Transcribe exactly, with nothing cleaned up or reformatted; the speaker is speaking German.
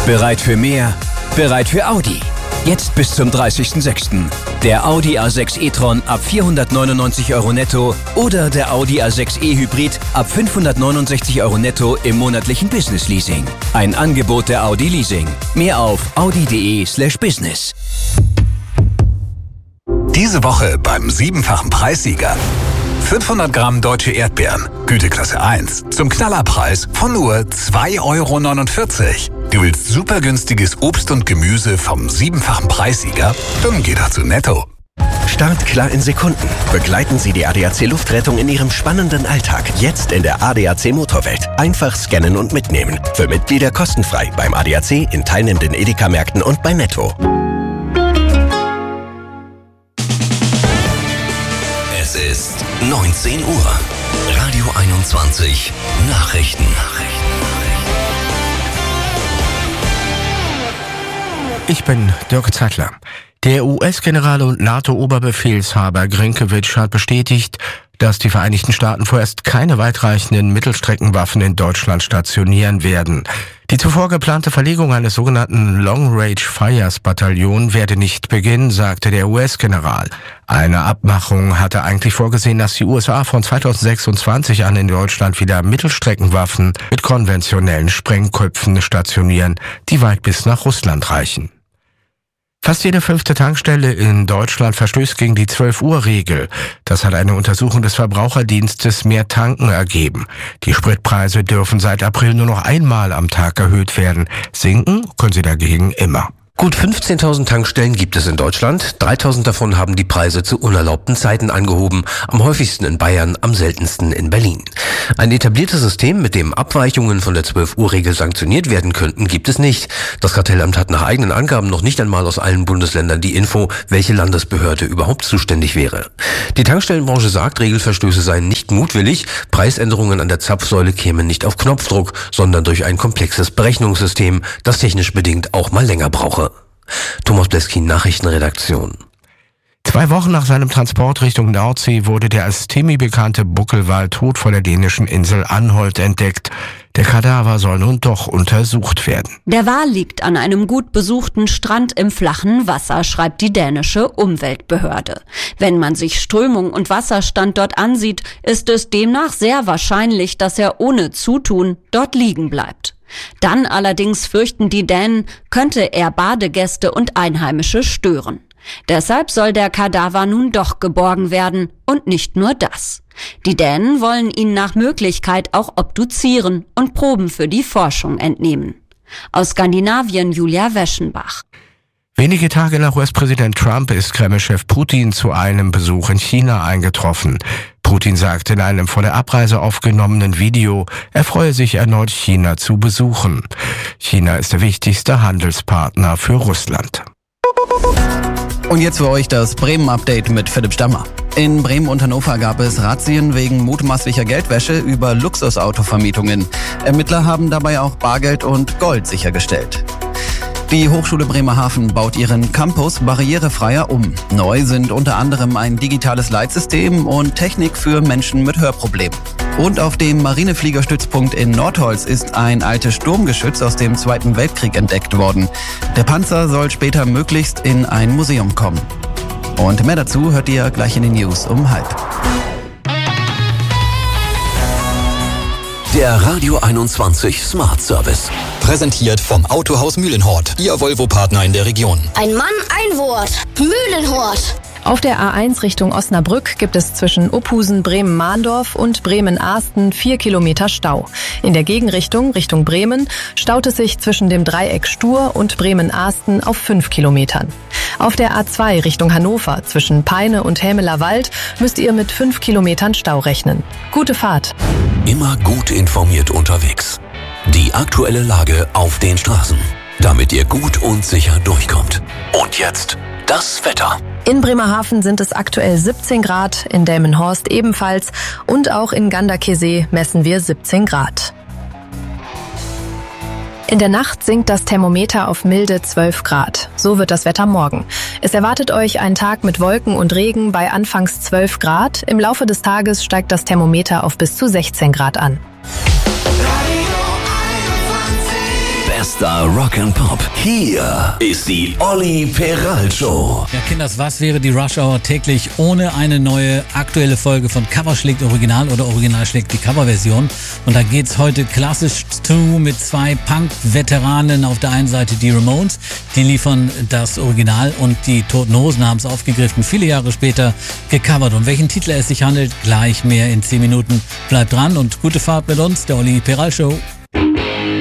Bereit für mehr? Bereit für Audi? Jetzt bis zum dreißigsten sechsten Der Audi A sechs e-tron ab vierhundertneunundneunzig Euro netto oder der Audi A sechs e-Hybrid ab fünfhundertneunundsechzig Euro netto im monatlichen Business-Leasing. Ein Angebot der Audi Leasing. Mehr auf audi.de slash business. Diese Woche beim siebenfachen Preissieger. fünfhundert Gramm deutsche Erdbeeren, Güteklasse eins, zum Knallerpreis von nur zwei Euro neunundvierzig. Du willst super günstiges Obst und Gemüse vom siebenfachen Preissieger? Dann geh doch zu Netto. Startklar in Sekunden. Begleiten Sie die A D A C Luftrettung in Ihrem spannenden Alltag. Jetzt in der A D A C Motorwelt. Einfach scannen und mitnehmen. Für Mitglieder kostenfrei beim A D A C, in teilnehmenden Edeka-Märkten und bei Netto. Es ist neunzehn Uhr. Radio einundzwanzig Nachrichten. Ich bin Dirk Zeitler. Der U S-General und NATO-Oberbefehlshaber Grynkewitsch hat bestätigt, dass die Vereinigten Staaten vorerst keine weitreichenden Mittelstreckenwaffen in Deutschland stationieren werden. Die zuvor geplante Verlegung eines sogenannten Long-Range-Fires-Bataillon werde nicht beginnen, sagte der U S-General. Eine Abmachung hatte eigentlich vorgesehen, dass die U S A von zweitausendsechsundzwanzig an in Deutschland wieder Mittelstreckenwaffen mit konventionellen Sprengköpfen stationieren, die weit bis nach Russland reichen. Fast jede fünfte Tankstelle in Deutschland verstößt gegen die zwölf-Uhr-Regel. Das hat eine Untersuchung des Verbraucherdienstes Mehr Tanken ergeben. Die Spritpreise dürfen seit April nur noch einmal am Tag erhöht werden. Sinken können sie dagegen immer. Gut fünfzehntausend Tankstellen gibt es in Deutschland. dreitausend davon haben die Preise zu unerlaubten Zeiten angehoben. Am häufigsten in Bayern, am seltensten in Berlin. Ein etabliertes System, mit dem Abweichungen von der zwölf-Uhr-Regel sanktioniert werden könnten, gibt es nicht. Das Kartellamt hat nach eigenen Angaben noch nicht einmal aus allen Bundesländern die Info, welche Landesbehörde überhaupt zuständig wäre. Die Tankstellenbranche sagt, Regelverstöße seien nicht mutwillig. Preisänderungen an der Zapfsäule kämen nicht auf Knopfdruck, sondern durch ein komplexes Berechnungssystem, das technisch bedingt auch mal länger brauche. Thomas Bleskin, Nachrichtenredaktion. Zwei Wochen nach seinem Transport Richtung Nordsee wurde der als Timi bekannte Buckelwal tot vor der dänischen Insel Anholt entdeckt. Der Kadaver soll nun doch untersucht werden. Der Wal liegt an einem gut besuchten Strand im flachen Wasser, schreibt die dänische Umweltbehörde. Wenn man sich Strömung und Wasserstand dort ansieht, ist es demnach sehr wahrscheinlich, dass er ohne Zutun dort liegen bleibt. Dann allerdings fürchten die Dänen, könnte er Badegäste und Einheimische stören. Deshalb soll der Kadaver nun doch geborgen werden und nicht nur das. Die Dänen wollen ihn nach Möglichkeit auch obduzieren und Proben für die Forschung entnehmen. Aus Skandinavien Julia Weschenbach. Wenige Tage nach U S-Präsident Trump ist Kreml-Chef Putin zu einem Besuch in China eingetroffen. Putin sagte in einem vor der Abreise aufgenommenen Video, er freue sich erneut China zu besuchen. China ist der wichtigste Handelspartner für Russland. Und jetzt für euch das Bremen-Update mit Philipp Stammer. In Bremen und Hannover gab es Razzien wegen mutmaßlicher Geldwäsche über Luxusautovermietungen. Ermittler haben dabei auch Bargeld und Gold sichergestellt. Die Hochschule Bremerhaven baut ihren Campus barrierefreier um. Neu sind unter anderem ein digitales Leitsystem und Technik für Menschen mit Hörproblemen. Und auf dem Marinefliegerstützpunkt in Nordholz ist ein altes Sturmgeschütz aus dem Zweiten Weltkrieg entdeckt worden. Der Panzer soll später möglichst in ein Museum kommen. Und mehr dazu hört ihr gleich in den News um halb. Der Radio einundzwanzig Smart Service. Präsentiert vom Autohaus Mühlenhort, Ihr Volvo-Partner in der Region. Ein Mann, ein Wort. Mühlenhort. Auf der A eins Richtung Osnabrück gibt es zwischen Ophusen, Bremen-Mahndorf und Bremen-Ahsten vier Kilometer Stau. In der Gegenrichtung, Richtung Bremen, staut es sich zwischen dem Dreieck Stur und Bremen-Ahsten auf fünf Kilometern. Auf der A zwei Richtung Hannover, zwischen Peine und Hämeler Wald, müsst ihr mit fünf Kilometern Stau rechnen. Gute Fahrt. Immer gut informiert unterwegs. Die aktuelle Lage auf den Straßen, damit ihr gut und sicher durchkommt. Und jetzt das Wetter. In Bremerhaven sind es aktuell siebzehn Grad, in Delmenhorst ebenfalls und auch in Ganderkesee messen wir siebzehn Grad. In der Nacht sinkt das Thermometer auf milde zwölf Grad. So wird das Wetter morgen. Es erwartet euch ein Tag mit Wolken und Regen bei anfangs zwölf Grad. Im Laufe des Tages steigt das Thermometer auf bis zu sechzehn Grad an. Bester Rock and Pop. Hier ist die Olli Peral Show. Ja, Kinders, was wäre die Rush Hour täglich ohne eine neue aktuelle Folge von Cover schlägt Original oder Original schlägt die Coverversion? Und da geht's heute klassisch zu mit zwei Punk-Veteranen. Auf der einen Seite die Ramones, die liefern das Original, und die Toten Hosen haben es aufgegriffen, viele Jahre später gecovert. Und welchen Titel es sich handelt, gleich mehr in zehn Minuten. Bleibt dran und gute Fahrt mit uns, der Olli Peral Show.